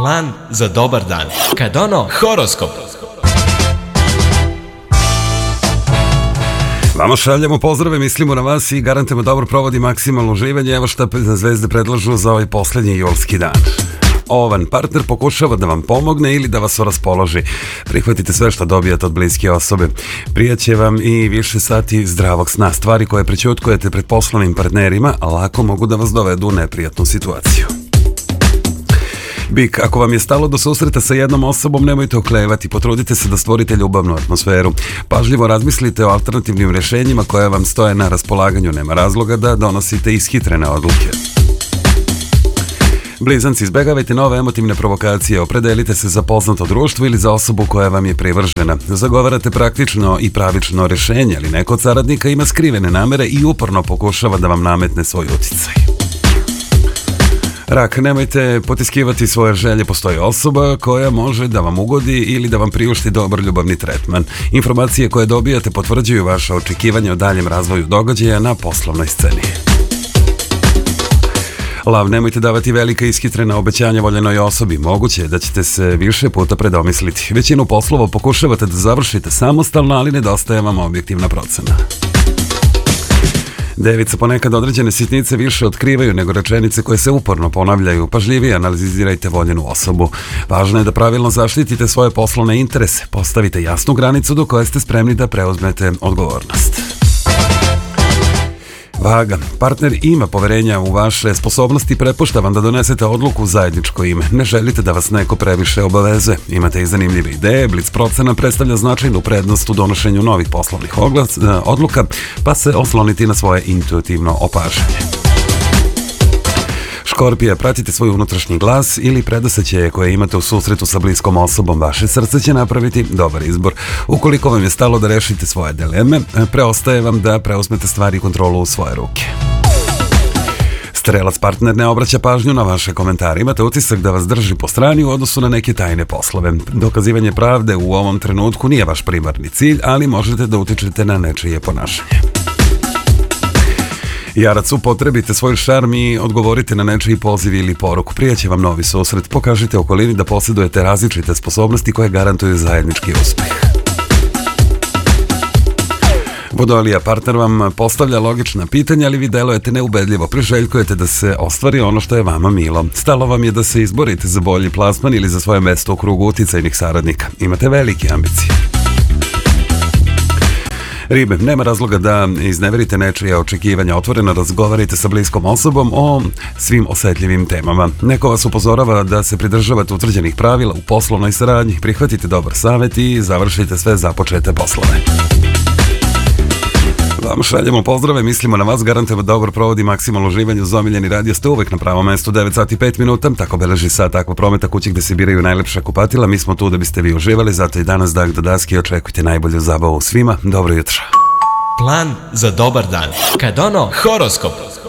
Plan za dobar dan. Kad ono, horoskop. Vama šaljamo pozdrave, mislimo na vas i garantujemo dobro provodi maksimalno uživanje. Evo šta zvezde predlažu za ovaj posljednji julski dan. Ovan, partner pokušava da vam pomogne ili da vas raspoloži. Prihvatite sve što dobijate od bliske osobe. Prijaće vam i više sati zdravog sna. Stvari koje prećutkujete pred poslovnim partnerima lako mogu da vas dovedu u neprijatnu situaciju. Bik, ako vam je stalo do susreta sa jednom osobom, nemojte oklevati, potrudite se da stvorite ljubavnu atmosferu. Pažljivo razmislite o alternativnim rješenjima koja vam stoje na raspolaganju, nema razloga da donosite ishitrene odluke. Blizanci, izbegavajte nove emotivne provokacije, opredelite se za poznato društvo ili za osobu koja vam je privržena. Zagovarate praktično i pravično rješenje, ali neko od saradnika ima skrivene namere i uporno pokušava da vam nametne svoj uticaj. Rak, nemojte potiskivati svoje želje, postoji osoba koja može da vam ugodi ili da vam priušti dobar ljubavni tretman. Informacije koje dobijate potvrđuju vaše očekivanje o daljem razvoju događaja na poslovnoj sceni. Lav, nemojte davati velika ishitrena obećanja voljenoj osobi. Moguće je da ćete se više puta predomisliti. Većinu poslova pokušavate da završite samostalno, ali nedostaje vam objektivna procena. Devica, ponekad određene sitnice više otkrivaju nego rečenice koje se uporno ponavljaju. Pažljivije analizirajte voljenu osobu. Važno je da pravilno zaštitite svoje poslovne interese. Postavite jasnu granicu do koje ste spremni da preuzmete odgovornost. Vaga, partner ima poverenja u vaše sposobnosti i prepušta vam da donesete odluku u zajedničko ime. Ne želite da vas neko previše obavezuje. Imate i zanimljive ideje, blic procena predstavlja značajnu prednost u donošenju novih poslovnih odluka, pa se osloniti na svoje intuitivno opažanje. Škorpije, pratite svoj unutrašnji glas ili predosećaje koje imate u susretu sa bliskom osobom. Vaše srce će napraviti dobar izbor. Ukoliko vam je stalo da rešite svoje dileme, preostaje vam da preuzmete stvari i kontrolu u svoje ruke. Strelac, partner ne obraća pažnju na vaše komentare. Imate utisak da vas drži po strani u odnosu na neke tajne poslove. Dokazivanje pravde u ovom trenutku nije vaš primarni cilj, ali možete da utičete na nečije ponašanje. Jarac, upotrebite svoj šarm i odgovorite na nečiji poziv ili poruku. Prijaće vam novi susret. Pokažite okolini da posjedujete različite sposobnosti koje garantuju zajednički uspjeh. Vodolija, partner vam postavlja logična pitanja, ali vi delujete neubedljivo. Priželjkujete da se ostvari ono što je vama milo. Stalo vam je da se izborite za bolji plasman ili za svoje mesto u krugu uticajnih saradnika. Imate velike ambicije. Ribe, nema razloga da izneverite nečija očekivanja. Otvoreno razgovarajte sa bliskom osobom o svim osjetljivim temama. Neko vas upozorava da se pridržavate utvrđenih pravila u poslovnoj saradnji. Prihvatite dobar savjet i završite sve započete poslove. Vam šaljemo pozdrave, mislimo na vas, garantujemo dobro provodi maksimalno uživanje uz omiljeni radio. Ste uvek na pravom mestu, 9 sati 5 minuta, tako beleži sat Akva Prometa, kući gde se biraju najlepša kupatila. Mi smo tu da biste vi uživali, zato i danas dak do daske očekujte najbolju zabavu svima. Dobro jutro. Plan za dobar dan. Kad ono, horoskop.